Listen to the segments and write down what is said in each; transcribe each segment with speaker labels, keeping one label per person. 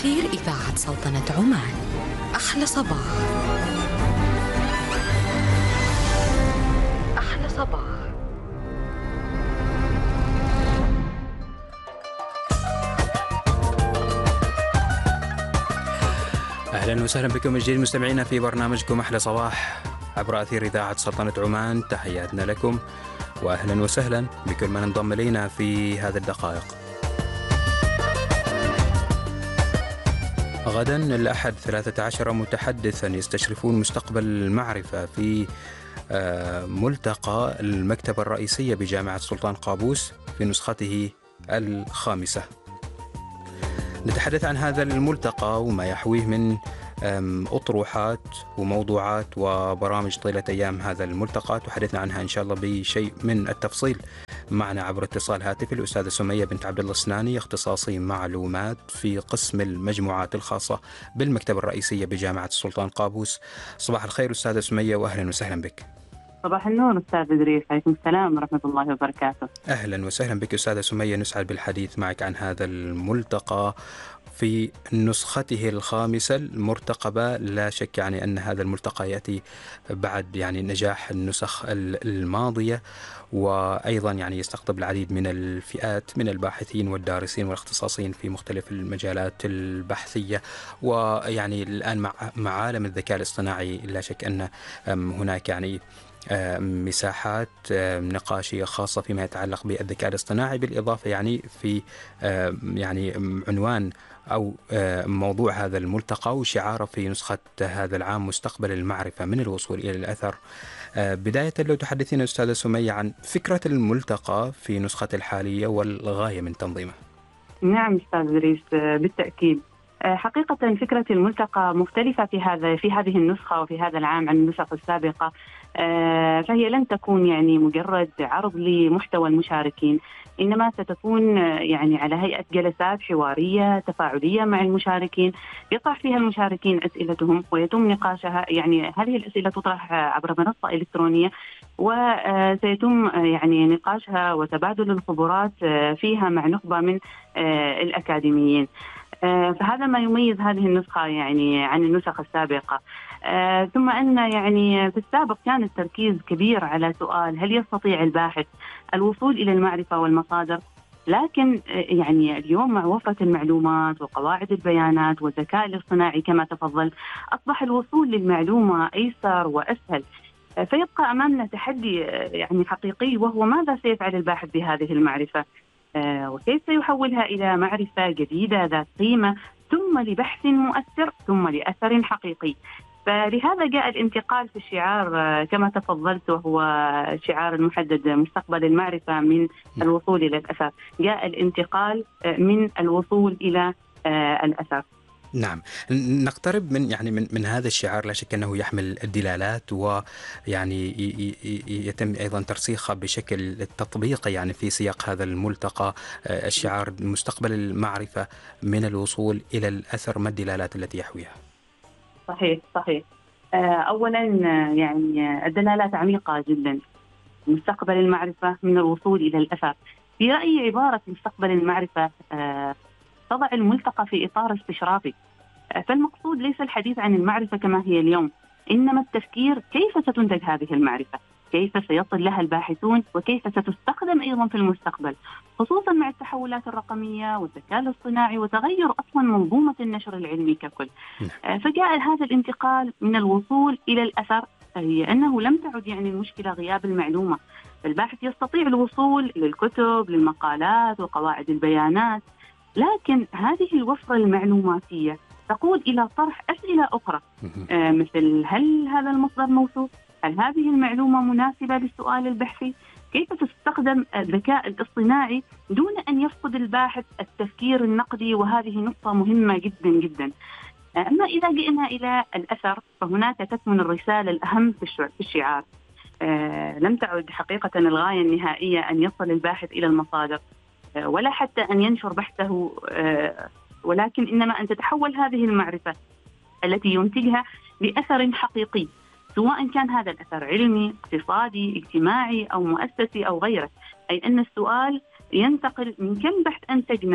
Speaker 1: أثير إذاعة سلطنة عمان. أحلى صباح. أحلى صباح.
Speaker 2: أهلا وسهلا بكم من جديد مستمعينا في برنامجكم أحلى صباح عبر أثير إذاعة سلطنة عمان. تحياتنا لكم وأهلا وسهلا بكل من انضم إلينا في هذه الدقائق. غدا الأحد 13 متحدثا يستشرفون مستقبل المعرفة في ملتقى المكتبة الرئيسية بجامعة سلطان قابوس في نسخته الخامسة. نتحدث عن هذا الملتقى وما يحويه من أطروحات وموضوعات وبرامج طيلة أيام هذا الملتقى. تحدثنا عنها إن شاء الله بشيء من التفصيل معنا عبر اتصال هاتفي الأستاذة سمية بنت عبد الله السناني، اختصاصي معلومات في قسم المجموعات الخاصة بالمكتبة الرئيسية بجامعة السلطان قابوس. صباح الخير أستاذة سمية وأهلا وسهلا بك.
Speaker 3: صباح النور أستاذ إدريس، عليكم السلام ورحمة الله وبركاته.
Speaker 2: أهلا وسهلا بك أستاذة سمية، نسعد بالحديث معك عن هذا الملتقى في نسخته الخامسة المرتقبة. لا شك يعني أن هذا الملتقى يأتي بعد يعني نجاح النسخ الماضية، وأيضا يعني يستقطب العديد من الفئات من الباحثين والدارسين والاختصاصيين في مختلف المجالات البحثية. ويعني الآن مع عالم الذكاء الاصطناعي لا شك أن هناك يعني مساحات نقاشية خاصة فيما يتعلق بالذكاء الاصطناعي، بالإضافة يعني في يعني عنوان أو موضوع هذا الملتقى وشعاره في نسخة هذا العام مستقبل المعرفة من الوصول إلى الأثر. بداية لو تحدثين أستاذة سمية عن فكرة الملتقى في نسخة الحالية والغاية من تنظيمه.
Speaker 3: نعم أستاذ إدريس، بالتأكيد. حقيقة فكرة الملتقى مختلفة في هذه النسخة وفي هذا العام عن النسخ السابقة. فهي لن تكون يعني مجرد عرض لمحتوى المشاركين، إنما ستكون يعني على هيئة جلسات حوارية تفاعلية مع المشاركين، يطرح فيها المشاركين أسئلتهم ويتم نقاشها. يعني هذه الأسئلة تطرح عبر منصة إلكترونية وسيتم يعني نقاشها وتبادل الخبرات فيها مع نخبة من الأكاديميين. فهذا ما يميز هذه النسخة يعني عن النسخ السابقة. ثم أن يعني في السابق كان التركيز كبير على سؤال: هل يستطيع الباحث الوصول إلى المعرفة والمصادر؟ لكن يعني اليوم مع وفرة المعلومات وقواعد البيانات والذكاء الاصطناعي كما تفضل، أصبح الوصول للمعلومة أيسر وأسهل. فيبقى أمامنا تحدي يعني حقيقي، وهو ماذا سيفعل الباحث بهذه المعرفة؟ وكيف سيحولها إلى معرفة جديدة ذات قيمة، ثم لبحث مؤثر، ثم لأثر حقيقي. فلهذا جاء الانتقال في الشعار كما تفضلت، وهو شعار المحدد مستقبل المعرفة من الوصول إلى الأثر. جاء الانتقال من الوصول إلى الأثر.
Speaker 2: نعم، نقترب من هذا الشعار. لا شك أنه يحمل الدلالات ويعني يتم أيضا ترسيخها بشكل تطبيقي يعني في سياق هذا الملتقى. الشعار مستقبل المعرفة من الوصول إلى الأثر، ما الدلالات التي يحويها؟
Speaker 3: صحيح. أولا يعني الدلالات عميقة جدا. مستقبل المعرفة من الوصول إلى الأثر، في رأيي عبارة مستقبل المعرفة تضع الملتقى في إطار استشرافي. فالمقصود ليس الحديث عن المعرفة كما هي اليوم، إنما التفكير كيف ستنتج هذه المعرفة، كيف سيصل لها الباحثون، وكيف ستستخدم أيضا في المستقبل، خصوصا مع التحولات الرقمية والذكاء الاصطناعي وتغير أصلا منظومة النشر العلمي ككل. فجاء هذا الانتقال من الوصول إلى الأثر، هي أنه لم تعد يعني المشكلة غياب المعلومة. الباحث يستطيع الوصول للكتب، للمقالات وقواعد البيانات، لكن هذه الوفرة المعلوماتية تقود إلى طرح أسئلة أخرى، مثل: هل هذا المصدر موثوق؟ هل هذه المعلومة مناسبة للسؤال البحثي؟ كيف تستخدم الذكاء الاصطناعي دون أن يفقد الباحث التفكير النقدي؟ وهذه نقطة مهمة جدا جدا. أما إذا جئنا إلى الأثر، فهناك تكمن الرسالة الأهم في الشعار. لم تعد حقيقة الغاية النهائية أن يصل الباحث إلى المصادر، ولا حتى أن ينشر بحثه، ولكن إنما أن تتحول هذه المعرفة التي ينتجها لأثر حقيقي، سواء كان هذا الأثر علمي، اقتصادي، اجتماعي أو مؤسسي أو غيره. أي أن السؤال ينتقل من كم بحث أنتجنا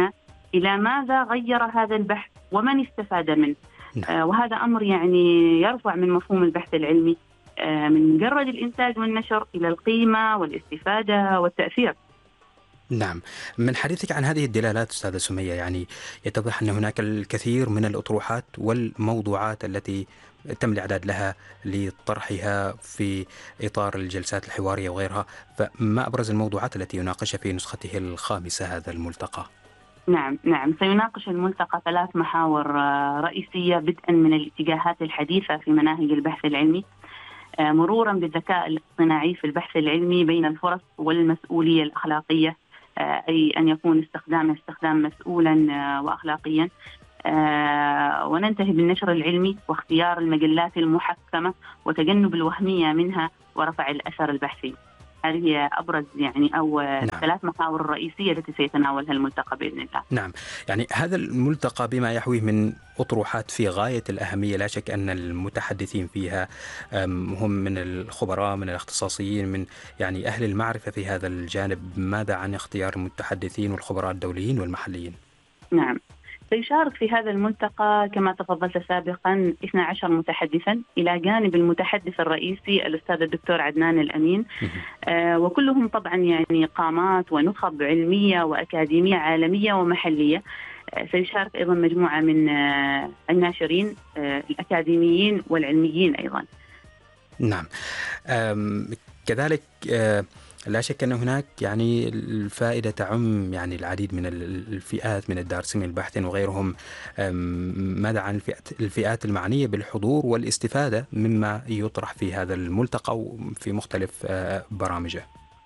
Speaker 3: إلى ماذا غير هذا البحث ومن استفاد منه.
Speaker 2: نعم.
Speaker 3: وهذا أمر يعني يرفع من مفهوم البحث العلمي من مجرد الإنتاج والنشر إلى القيمة والاستفادة والتأثير.
Speaker 2: نعم، من حديثك عن هذه الدلالات أستاذة سمية يعني يتضح أن هناك الكثير من الأطروحات والموضوعات التي تم الإعداد لها لطرحها في إطار الجلسات الحوارية وغيرها، فما أبرز الموضوعات التي يناقشها في نسخته الخامسة هذا الملتقى؟
Speaker 3: نعم، سيناقش الملتقى 3 محاور رئيسية، بدءا من الاتجاهات الحديثة في مناهج البحث العلمي، مرورا بالذكاء الاصطناعي في البحث العلمي بين الفرص والمسؤولية الأخلاقية، أي أن يكون استخدام مسؤولا وأخلاقيا، وننتهي بالنشر العلمي واختيار المجلات المحكمة وتجنب الوهمية منها ورفع الأثر البحثي. هذه هي أبرز أو 3 محاور الرئيسية التي سيتناولها الملتقى بإذن الله.
Speaker 2: نعم، يعني هذا الملتقى بما يحويه من أطروحات في غاية الأهمية، لا شك أن المتحدثين فيها هم من الخبراء، من الاختصاصيين، من أهل المعرفة في هذا الجانب. ماذا عن اختيار المتحدثين والخبراء الدوليين والمحليين؟
Speaker 3: نعم، سيشارك في هذا الملتقى كما تفضلت سابقا 12 متحدثا إلى جانب المتحدث الرئيسي الأستاذ الدكتور عدنان الأمين، وكلهم طبعا قامات ونخب علمية وأكاديمية عالمية ومحلية. سيشارك أيضا مجموعة من الناشرين الأكاديميين والعلميين أيضا.
Speaker 2: نعم، كذلك لا شك أن هناك الفائدة تعم العديد من الفئات من الدارسين البحث وغيرهم. ماذا عن الفئات المعنية بالحضور والاستفادة مما يطرح في هذا الملتقى وفي مختلف برامجه؟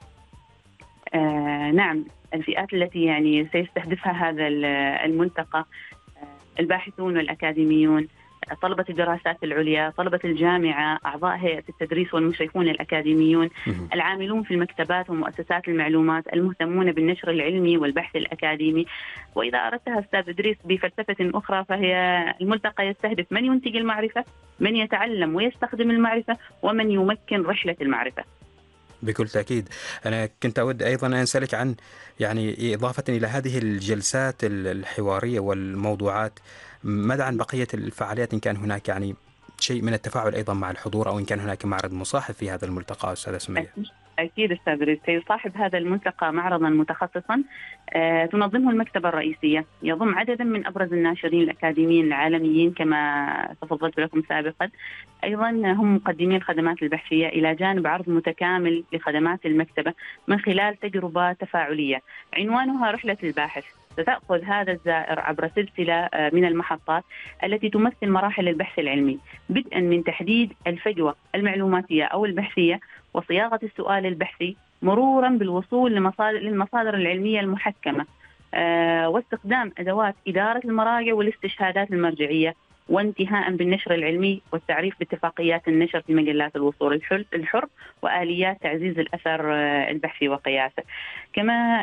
Speaker 3: نعم، الفئات التي سيستهدفها هذا الملتقى الباحثون والأكاديميون، طلبة الدراسات العليا، طلبة الجامعة، أعضاء هيئة التدريس والمشرفون الأكاديميون، العاملون في المكتبات ومؤسسات المعلومات، المهتمون بالنشر العلمي والبحث الأكاديمي. وإذا أردتها أستاذ إدريس بفلسفة أخرى، فهي الملتقى يستهدف من ينتج المعرفة، من يتعلم ويستخدم المعرفة، ومن يمكن رحلة المعرفة.
Speaker 2: بكل تأكيد. أنا كنت أود أيضا أن أسألك عن إضافة إلى هذه الجلسات الحوارية والموضوعات، ماذا عن بقية الفعاليات؟ إن كان هناك شيء من التفاعل أيضا مع الحضور، أو إن كان هناك معرض مصاحب في هذا الملتقى أستاذة سمية؟
Speaker 3: أكيد أستاذ ريس، سيصاحب هذا الملتقى معرضا متخصصا تنظمه المكتبة الرئيسية، يضم عددا من أبرز الناشرين الأكاديميين العالميين كما تفضلت لكم سابقا. أيضا هم مقدمي الخدمات البحثية إلى جانب عرض متكامل لخدمات المكتبة من خلال تجربة تفاعلية عنوانها رحلة الباحث. ستأخذ هذا الزائر عبر سلسلة من المحطات التي تمثل مراحل البحث العلمي، بدءا من تحديد الفجوة المعلوماتية أو البحثية وصياغة السؤال البحثي، مرورا بالوصول للمصادر العلمية المحكمة، واستخدام أدوات إدارة المراجع والاستشهادات المرجعية، وانتهاء بالنشر العلمي والتعريف باتفاقيات النشر في مجلات الوصول الحر وآليات تعزيز الأثر البحثي وقياسه. كما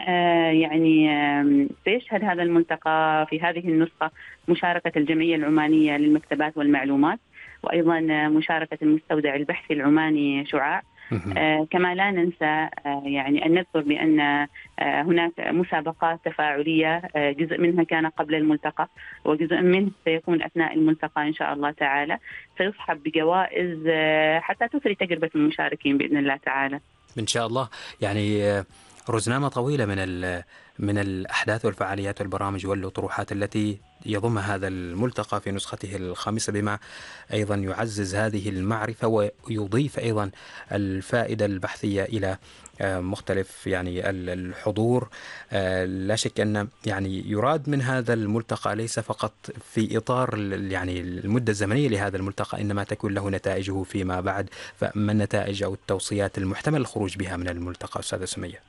Speaker 3: سيشهد هذا الملتقى في هذه النسخة مشاركة الجمعية العمانية للمكتبات والمعلومات، وأيضا مشاركة المستودع البحثي العماني شعاع. كما لا ننسى أن نذكر بأن هناك مسابقات تفاعلية، جزء منها كان قبل الملتقى وجزء منه سيكون أثناء الملتقى إن شاء الله تعالى، سيصحب بجوائز حتى تثري تجربة المشاركين بإذن الله تعالى.
Speaker 2: إن شاء الله. رزنامة طويلة من الأحداث والفعاليات والبرامج والأطروحات التي يضمها هذا الملتقى في نسخته الخامسة، بما أيضا يعزز هذه المعرفة ويضيف أيضا الفائدة البحثية إلى مختلف الحضور. لا شك أن يراد من هذا الملتقى ليس فقط في إطار المدة الزمنية لهذا الملتقى، إنما تكون له نتائجه فيما بعد. فما النتائج أو التوصيات المحتمل الخروج بها من الملتقى أستاذة سمية؟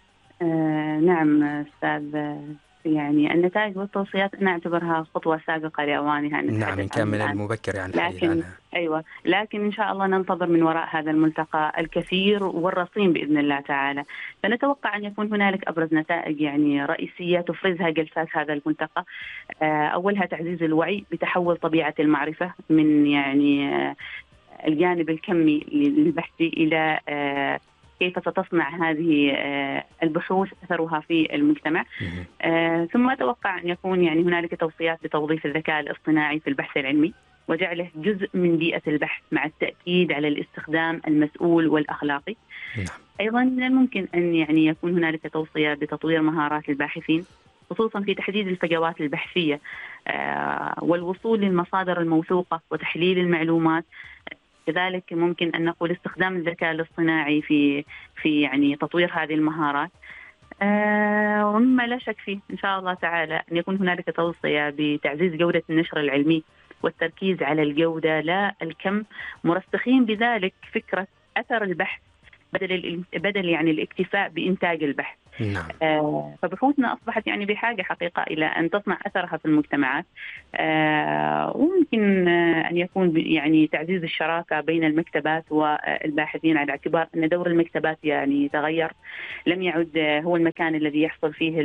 Speaker 3: نعم أستاذ، النتائج والتوصيات أنا أعتبرها خطوة سابقة لأوانها.
Speaker 2: نعم، إن كان من المبكر الحديث عنها.
Speaker 3: أيوة، لكن إن شاء الله ننتظر من وراء هذا الملتقى الكثير والرصين بإذن الله تعالى. فنتوقع أن يكون هنالك أبرز نتائج رئيسية تفرزها جلسات هذا الملتقى. أولها تعزيز الوعي بتحول طبيعة المعرفة من الجانب الكمي للبحث إلى كيف ستصنع هذه البحوث أثرها في المجتمع. ثم أتوقع أن يكون يعني هنالك توصيات بتوظيف الذكاء الاصطناعي في البحث العلمي وجعله جزء من بيئة البحث مع التأكيد على الاستخدام المسؤول والأخلاقي. أيضا ممكن أن يعني يكون هنالك توصية بتطوير مهارات الباحثين خصوصا في تحديد الفجوات البحثية والوصول للمصادر الموثوقة وتحليل المعلومات. كذلك ممكن أن نقول استخدام الذكاء الاصطناعي في يعني تطوير هذه المهارات. ومما لا شك فيه إن شاء الله تعالى أن يكون هنالك توصية بتعزيز جودة النشر العلمي والتركيز على الجودة لا الكم، مرسخين بذلك فكرة أثر البحث بدل يعني الاكتفاء بإنتاج البحث.
Speaker 2: نعم.
Speaker 3: فبحوثنا أصبحت يعني بحاجة حقيقة إلى أن تصنع أثرها في المجتمعات. وممكن أن يكون يعني تعزيز الشراكة بين المكتبات والباحثين على اعتبار أن دور المكتبات يعني تغير، لم يعد هو المكان الذي يحصل فيه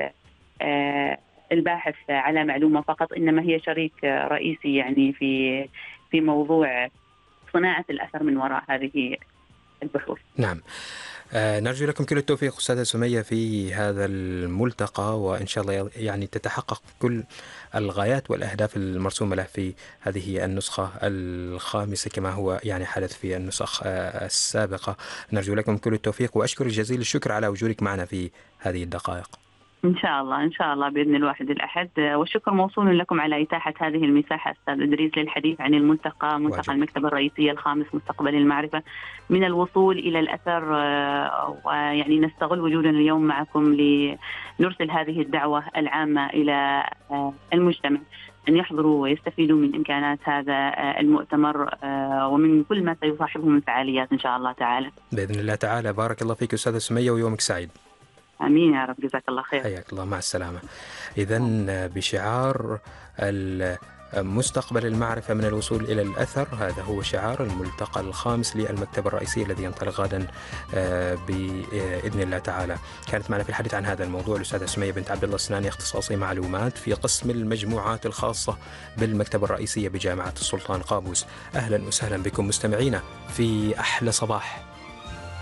Speaker 3: الباحث على معلومة فقط، إنما هي شريك رئيسي يعني في موضوع صناعة الأثر من وراء هذه البحوث.
Speaker 2: نعم. نرجو لكم كل التوفيق أستاذة سمية في هذا الملتقى، وإن شاء الله يعني تتحقق كل الغايات والأهداف المرسومة له في هذه النسخة الخامسة كما هو يعني حدث في النسخ السابقة. نرجو لكم كل التوفيق وأشكر جزيل الشكر على وجودك معنا في هذه الدقائق.
Speaker 3: إن شاء الله بإذن الواحد الأحد، والشكر موصول لكم على إتاحة هذه المساحة أستاذ إدريس للحديث عن ملتقى المكتبة الرئيسية الخامس مستقبل المعرفة، من الوصول إلى الأثر. ويعني نستغل وجودنا اليوم معكم لنرسل هذه الدعوة العامة إلى المجتمع أن يحضروا ويستفيدوا من إمكانات هذا المؤتمر ومن كل ما سيصاحبه من فعاليات إن شاء الله تعالى.
Speaker 2: بإذن الله تعالى. بارك الله فيك أستاذة سمية ويومك سعيد.
Speaker 3: آمين يا رب، جزاك الله خير.
Speaker 2: حياك الله، مع السلامة. إذن بشعار مستقبل المعرفة من الوصول إلى الأثر، هذا هو شعار الملتقى الخامس للمكتبة الرئيسية الذي ينطلق غدا بإذن الله تعالى. كانت معنا في الحديث عن هذا الموضوع الأستاذة سمية بنت عبد الله السناني، اختصاصي معلومات في قسم المجموعات الخاصة بالمكتبة الرئيسية بجامعة السلطان قابوس. أهلا وسهلا بكم مستمعينا في أحلى صباح.